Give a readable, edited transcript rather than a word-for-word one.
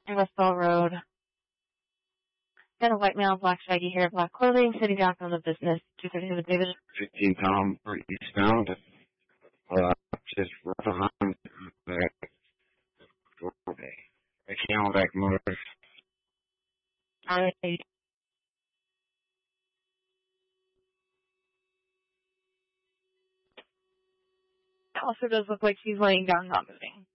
Westfall Road. Got a white male, black shaggy hair, black clothing, sitting down from the business. 232 with David. 15 Tom eastbound. Just right behind that. Camelback Motors. Alright. Also does look like she's laying down, not moving.